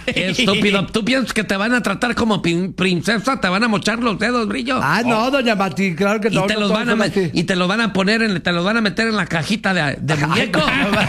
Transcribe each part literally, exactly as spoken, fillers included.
Estúpido, ¿tú piensas que te van a tratar como pin- princesa? ¿Te van a mochar los dedos, Brillo? Ah, no, doña Mati, claro que Y no. te no, los no, van a no, me- sí. y te los van a poner en, te los van a meter en la cajita de, de muñeco.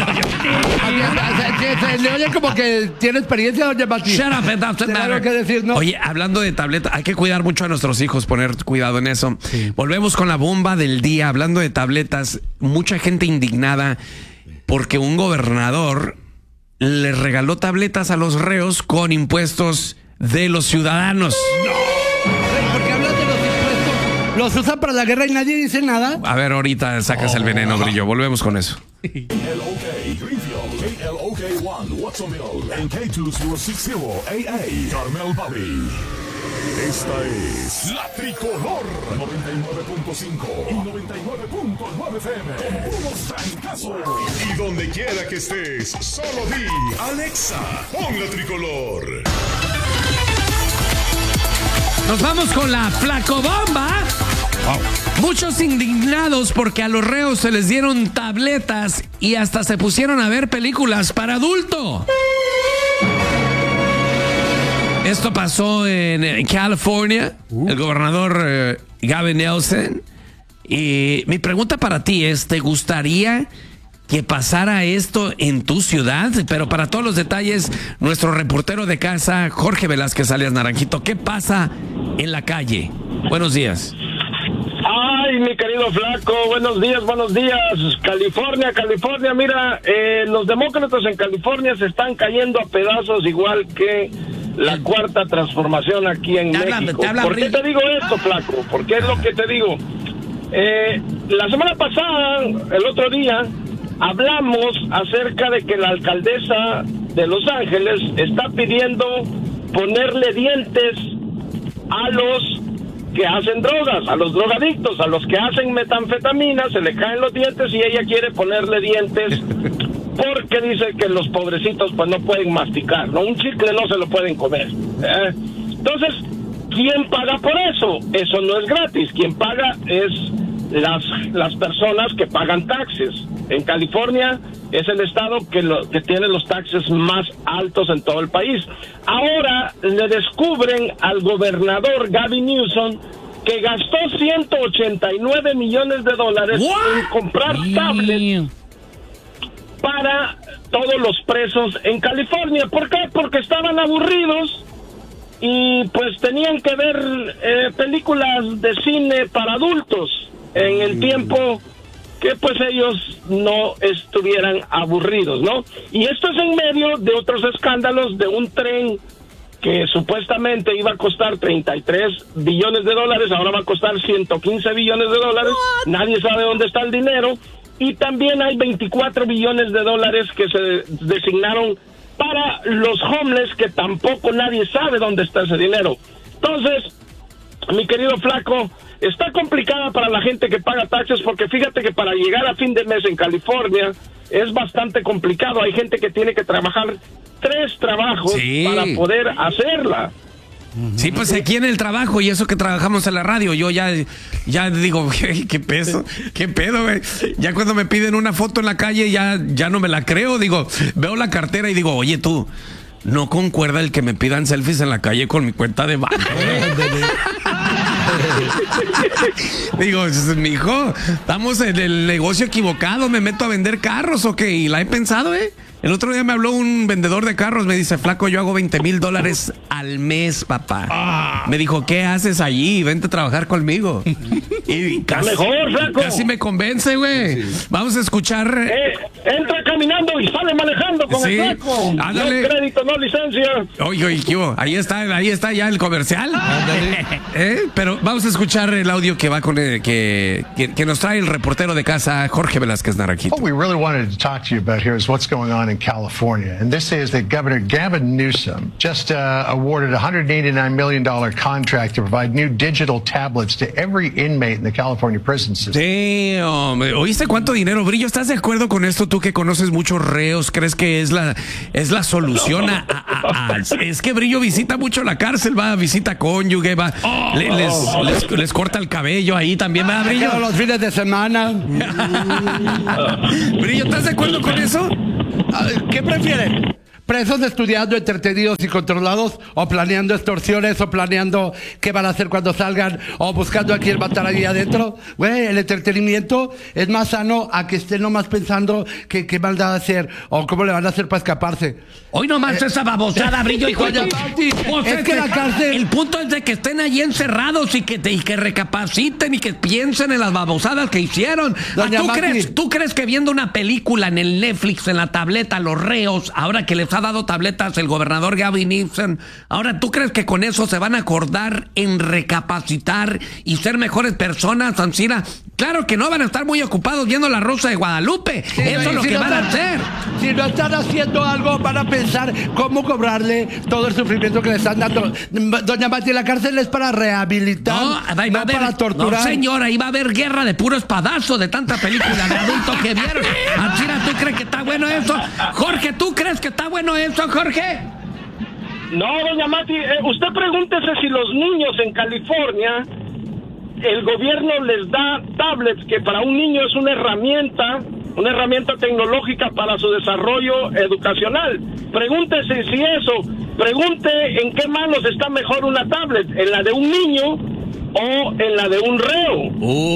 Se le oye como que tiene experiencia, doña Mati. Shut up, it doesn't Tiene matter. algo que decir, ¿no? Oye, hablando de tableta, hay que cuidar mucho a nuestros hijos, poner cuidado en eso. Sí. Volvemos con la bomba del día, hablando de tabletas. Mucha gente indignada porque un gobernador le regaló tabletas a los reos con impuestos de los ciudadanos. No. ¿Por qué hablas de los impuestos? ¿Los usan para la guerra y nadie dice nada? A ver, ahorita sacas oh. el veneno, Brillo. Volvemos con eso. L O K, Greenfield, K L O K uno, Watsonville, en K dos mil sesenta A A, Carmel Valley. Esta es La Tricolor noventa y nueve punto cinco y noventa y nueve punto nueve F M. Con puros trancazos. Y donde quiera que estés, solo di Alexa, pon La Tricolor. Nos vamos con la flacobomba. Wow. Muchos indignados porque a los reos se les dieron tabletas y hasta se pusieron a ver películas para adulto. Esto pasó en, en California. Uh. El gobernador eh, Gavin Newsom. Y mi pregunta para ti es, ¿te gustaría que pasara esto en tu ciudad? Pero para todos los detalles, nuestro reportero de casa, Jorge Velázquez alias Naranjito, ¿qué pasa en la calle? Buenos días. Ay, mi querido Flaco, buenos días, buenos días. California, California, mira, eh, los demócratas en California se están cayendo a pedazos igual que la cuarta transformación aquí en te México. Hablan, te ¿Por qué te digo esto, Flaco? Porque es lo que te digo. Eh, la semana pasada, el otro día, hablamos acerca de que la alcaldesa de Los Ángeles está pidiendo ponerle dientes a los que hacen drogas, a los drogadictos, a los que hacen metanfetamina, se le caen los dientes y ella quiere ponerle dientes porque dice que los pobrecitos pues no pueden masticar, ¿no? Un chicle no se lo pueden comer, ¿eh? Entonces, ¿quién paga por eso? Eso no es gratis, quien paga es las, las personas que pagan taxes. En California es el estado que, lo, que tiene los taxes más altos en todo el país. Ahora le descubren al gobernador Gavin Newsom que gastó ciento ochenta y nueve millones de dólares What? en comprar tablets para todos los presos en California. ¿Por qué? Porque estaban aburridos y pues tenían que ver eh, películas de cine para adultos en el tiempo que pues ellos no estuvieran aburridos, ¿no? Y esto es en medio de otros escándalos de un tren que supuestamente iba a costar treinta y tres billones de dólares, ahora va a costar ciento quince billones de dólares, What? Nadie sabe dónde está el dinero, y también hay veinticuatro billones de dólares que se designaron para los homeless, que tampoco nadie sabe dónde está ese dinero. Entonces, mi querido Flaco, está complicada para la gente que paga taxes, porque fíjate que para llegar a fin de mes en California es bastante complicado. Hay gente que tiene que trabajar tres trabajos sí. para poder hacerla. Sí, pues aquí en el trabajo, y eso que trabajamos en la radio, yo ya, ya digo, ¿qué, qué peso? ¿Qué pedo, güey? Ya cuando me piden una foto en la calle, ya, ya no me la creo. Digo, veo la cartera y digo, oye, tú, no concuerda el que me pidan selfies en la calle con mi cuenta de banco. Digo, mijo, estamos en el negocio equivocado, ¿me meto a vender carros o qué? Y la he pensado, ¿eh? El otro día me habló un vendedor de carros, me dice, Flaco, yo hago veinte mil dólares al mes, papá. Ah. Me dijo, ¿qué haces allí? Vente a trabajar conmigo. Y casi, mejor, Flaco. Casi me convence, güey. Sí. Vamos a escuchar. Eh, entra caminando y sale manejando con sí. el Flaco. Ándale. No crédito, no licencia. Oye, oye, ¿qué hubo? Ahí está, ahí está ya el comercial. ¿Eh? Pero vamos a escuchar el audio que va con el, que, que, que nos trae el reportero de casa, Jorge Velázquez Naranjito. What we really wanted to talk to you about here is what's going on in California, and this is that Governor Gavin Newsom just uh, awarded a one hundred eighty-nine million dollars contract to provide new digital tablets to every inmate in the California prison system. Damn. ¿Oíste cuánto dinero, Brillo? ¿Estás de acuerdo con esto? Tú que conoces muchos reos, ¿crees que es la es la solución a, a, a, a es que Brillo visita mucho la cárcel, va, visita cónyuge, va, oh, le, les, oh, les, les corta el cabello ahí también, ¿verdad, Brillo? Los fines de semana. Brillo, ¿estás de acuerdo con eso? ¿Qué prefiere? presos estudiando, entretenidos y controlados, o planeando extorsiones, o planeando qué van a hacer cuando salgan, o buscando a quién matar ahí adentro. Güey, el entretenimiento es más sano a que estén nomás pensando que qué maldad hacer, o cómo le van a hacer para escaparse. Hoy nomás esa babosada, Brillo, hijo de Doña tu- Pati, O sea, es que la cárcel- El punto es de que estén allí encerrados y que, te- y que recapaciten y que piensen en las babosadas que hicieron. Ah, Doña ¿Tú Mati. crees, ¿Tú crees que viendo una película en el Netflix, en la tableta, los reos, ahora que les ha dado tabletas el gobernador Gavin Newsom, ahora tú crees que con eso se van a acordar en recapacitar y ser mejores personas, Ancira? Claro que no, van a estar muy ocupados viendo La Rosa de Guadalupe. Sí, eso y es lo si que no van a están- hacer. Si no están haciendo algo, van a pensar cómo cobrarle todo el sufrimiento que le están dando. Doña Mati, la cárcel es para rehabilitar, No, no, va, va a haber, para torturar. No, señora, ahí va a haber guerra de puro espadazo de tanta película de adulto que vieron. Ancira, ¿tú crees que está bueno eso? Jorge, ¿tú crees que está bueno eso, Jorge? No, doña Mati, eh, usted pregúntese si los niños en California, el gobierno les da tablets, que para un niño es una herramienta, una herramienta tecnológica para su desarrollo educacional. Pregúntese si eso, pregunte en qué manos está mejor una tablet, en la de un niño o en la de un reo.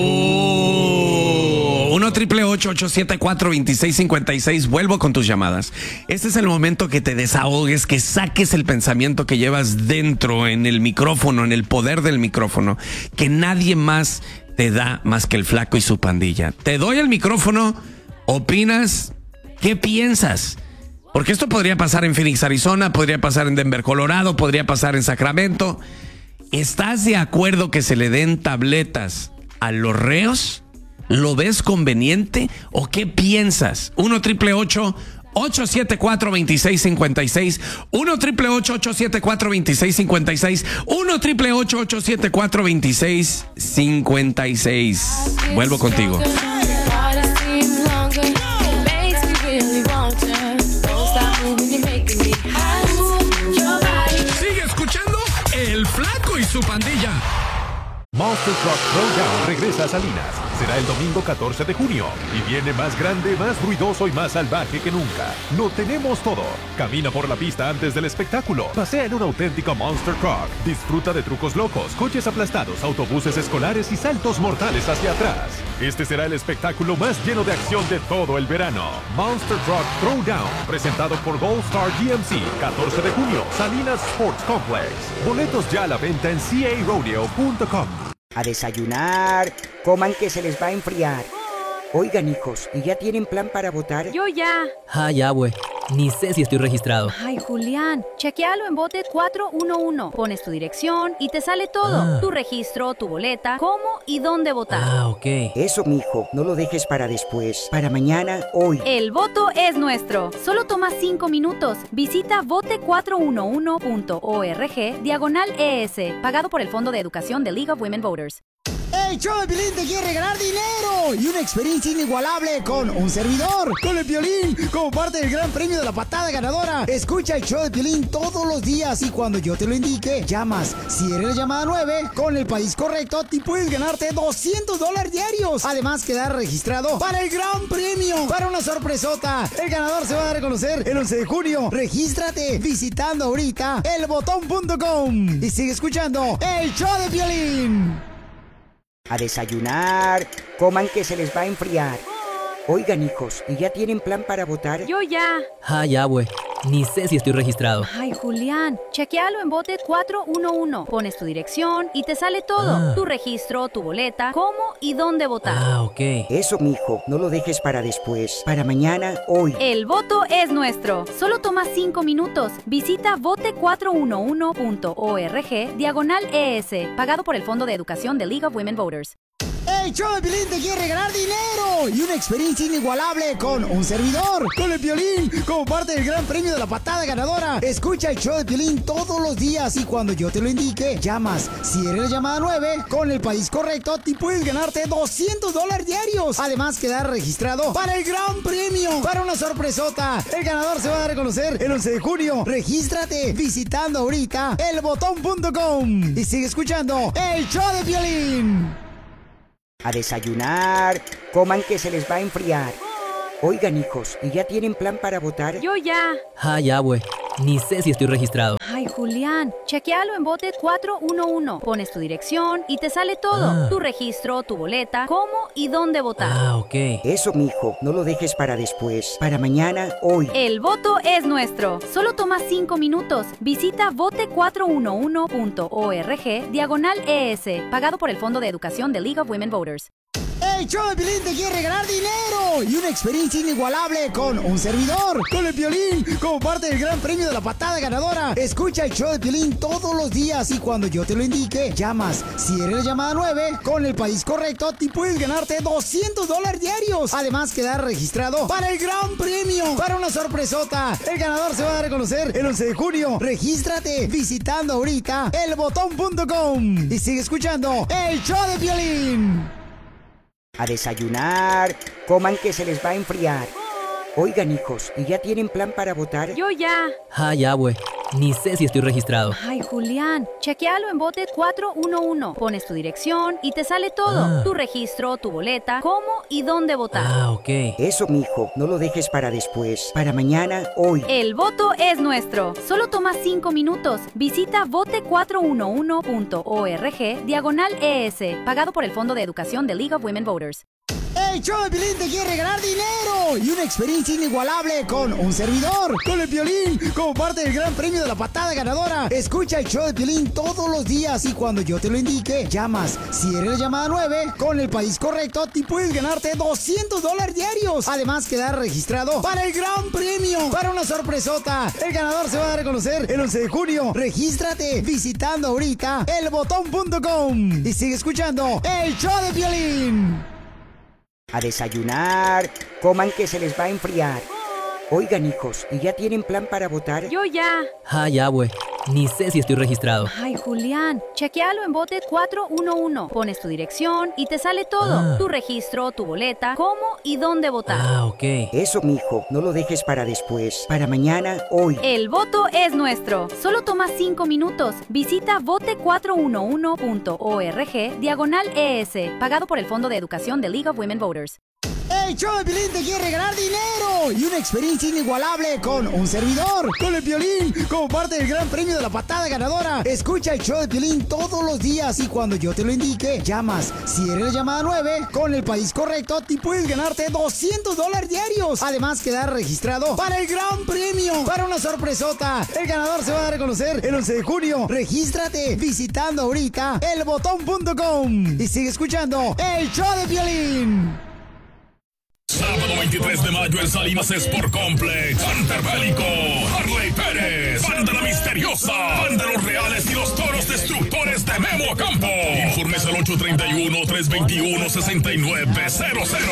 Oh, uno triple ocho, ocho siete cuatro, dos seis cinco seis. Vuelvo con tus llamadas. Este es el momento que te desahogues, que saques el pensamiento que llevas dentro, en el micrófono, en el poder del micrófono, que nadie más te da más que el Flaco y su pandilla. Te doy el micrófono, opinas, ¿qué piensas? Porque esto podría pasar en Phoenix, Arizona, podría pasar en Denver, Colorado, podría pasar en Sacramento. ¿Estás de acuerdo que se le den tabletas a los reos? ¿Lo ves conveniente o qué piensas? uno triple ocho, ocho siete cuatro, dos seis cinco seis. uno triple ocho, ocho siete cuatro, dos seis cinco seis. uno triple ocho, ocho siete cuatro, dos seis cinco seis. Vuelvo contigo. Sigue escuchando El Flaco y su pandilla. Monster Truck Throwdown regresa a Salinas. Será el domingo catorce de junio y viene más grande, más ruidoso y más salvaje que nunca. Lo tenemos todo. Camina por la pista antes del espectáculo. Pasea en un auténtico Monster Truck. Disfruta de trucos locos, coches aplastados, autobuses escolares y saltos mortales hacia atrás. Este será el espectáculo más lleno de acción de todo el verano. Monster Truck Throwdown, presentado por Gold Star G M C, catorce de junio, Salinas Sports Complex. Boletos ya a la venta en c a rodeo punto com. A desayunar, coman que se les va a enfriar. Oigan, hijos, ¿y ya tienen plan para votar? Yo ya. Ah, ya, güey. Ni sé si estoy registrado. Ay, Julián, chequealo en bote cuatro uno uno. Pones tu dirección y te sale todo. Ah. Tu registro, tu boleta, cómo y dónde votar. Ah, ok. Eso, mijo, no lo dejes para después. Para mañana, hoy. El voto es nuestro. Solo toma cinco minutos. Visita vote cuatro uno uno punto org diagonal E S, pagado por el Fondo de Educación de League of Women Voters. El show de Piolín te quiere regalar dinero y una experiencia inigualable con un servidor, con el Piolín, como parte del gran premio de la patada ganadora. Escucha el show de Piolín todos los días y cuando yo te lo indique, llamas. Si eres la llamada nueve, con el país correcto, te puedes ganarte doscientos dólares diarios. Además, quedar registrado para el gran premio, para una sorpresota. El ganador se va a dar a conocer el once de junio. Regístrate visitando ahorita el botón punto com y sigue escuchando el show de Piolín. A desayunar, coman que se les va a enfriar. Oigan, hijos, ¿y ya tienen plan para votar? Yo ya. Ah, ya, güey. Ni sé si estoy registrado. Ay, Julián, chequealo en bote cuatro uno uno. Pones tu dirección y te sale todo. Ah. Tu registro, tu boleta, cómo y dónde votar. Ah, ok. Eso, mijo, no lo dejes para después. Para mañana, hoy. El voto es nuestro. Solo toma cinco minutos. Visita vote cuatro uno uno punto org diagonal E S, pagado por el Fondo de Educación de League of Women Voters. El show de Piolín te quiere regalar dinero y una experiencia inigualable con un servidor, con el Piolín, como parte del gran premio de la patada ganadora. Escucha el show de Piolín todos los días y cuando yo te lo indique, llamas. Si eres la llamada nueve, con el país correcto, te puedes ganarte doscientos dólares diarios. Además, quedar registrado para el gran premio, para una sorpresota. El ganador se va a dar a conocer el once de junio. Regístrate visitando ahorita el botón punto com y sigue escuchando el show de Piolín. A desayunar, coman que se les va a enfriar. Oigan, hijos, ¿y ya tienen plan para votar? Yo ya. Ah, ya, güey. Ni sé si estoy registrado. Ay, Julián, chequealo en bote cuatro uno uno. Pones tu dirección y te sale todo. Ah. Tu registro, tu boleta, cómo y dónde votar. Ah, ok. Eso, mijo, no lo dejes para después. Para mañana, hoy. El voto es nuestro. Solo toma cinco minutos. Visita vote cuatro uno uno punto org diagonal E S, pagado por el Fondo de Educación de League of Women Voters. El show de Piolín te quiere regalar dinero y una experiencia inigualable con un servidor, con el Piolín, como parte del gran premio de la patada ganadora. Escucha el show de Piolín todos los días y cuando yo te lo indique, llamas. Si eres la llamada nueve, con el país correcto, te puedes ganarte doscientos dólares diarios. Además, quedar registrado para el gran premio, para una sorpresota. El ganador se va a dar a conocer el once de junio. Regístrate visitando ahorita el botón punto com y sigue escuchando el show de Piolín. A desayunar, coman que se les va a enfriar. Oigan, hijos, ¿y ya tienen plan para votar? Yo ya. Ah, ya, güey. Ni sé si estoy registrado. Ay, Julián, chequealo en bote cuatro uno uno. Pones tu dirección y te sale todo. Ah. Tu registro, tu boleta, cómo y dónde votar. Ah, ok. Eso, mijo, no lo dejes para después. Para mañana, hoy. El voto es nuestro. Solo toma cinco minutos. Visita vote cuatro uno uno punto org diagonal E S, pagado por el Fondo de Educación de League of Women Voters. El show de Piolín te quiere regalar dinero y una experiencia inigualable con un servidor, con el Piolín, como parte del gran premio de la patada ganadora. Escucha el show de Piolín todos los días y cuando yo te lo indique, llamas. Si eres la llamada nueve, con el país correcto, te puedes ganarte doscientos dólares diarios. Además, quedar registrado para el gran premio, para una sorpresota. El ganador se va a dar a conocer el once de junio. Regístrate visitando ahorita el botón punto com y sigue escuchando el show de Piolín. A desayunar, coman que se les va a enfriar. Oigan, hijos, ¿y ya tienen plan para votar? Yo ya. Ah, ya, güey. Ni sé si estoy registrado. Ay, Julián, chequealo en bote cuatro uno uno. Pones tu dirección y te sale todo. Ah. Tu registro, tu boleta, cómo y dónde votar. Ah, ok. Eso, mijo, no lo dejes para después. Para mañana, hoy. El voto es nuestro. Solo toma cinco minutos. Visita vote cuatro uno uno punto org diagonal E S, pagado por el Fondo de Educación de League of Women Voters. El show de Piolín te quiere regalar dinero y una experiencia inigualable con un servidor, con el Piolín, como parte del gran premio de la patada ganadora. Escucha el show de Piolín todos los días y cuando yo te lo indique, llamas. Si eres la llamada nueve, con el país correcto, te puedes ganarte doscientos dólares diarios. Además, quedar registrado para el gran premio, para una sorpresota. El ganador se va a dar a conocer el once de junio. Regístrate visitando ahorita el botón punto com y sigue escuchando el show de Piolín. Sábado veintitrés de mayo en Salinas Sport Complex. Hunter Bélico, Harley Pérez, Banda La Misteriosa, Banda Los Reales y los Toros Destructores de Memo Campo. Informes al ocho tres uno, tres dos uno, seis nueve cero cero.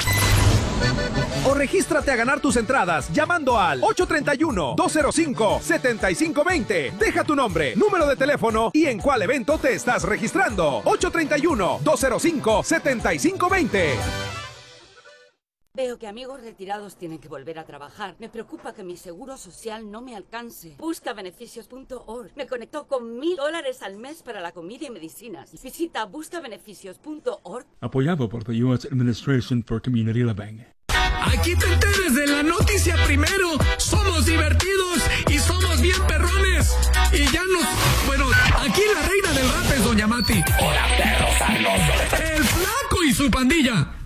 O regístrate a ganar tus entradas llamando al ocho tres uno, dos cero cinco, siete cinco dos cero. Deja tu nombre, número de teléfono y en cuál evento te estás registrando. ocho tres uno, dos cero cinco, siete cinco dos cero. Veo que amigos retirados tienen que volver a trabajar. Me preocupa que mi seguro social no me alcance. Busca beneficios punto org. Me conectó con mil dólares al mes para la comida y medicinas. Visita busca beneficios punto org. Apoyado por the U S Administration for Community Living. Aquí te enteres de la noticia primero. Somos divertidos y somos bien perrones. Y ya nos... Bueno, aquí la reina del rap es Doña Mati. Hola, perros sabrosos. El Flaco y su pandilla.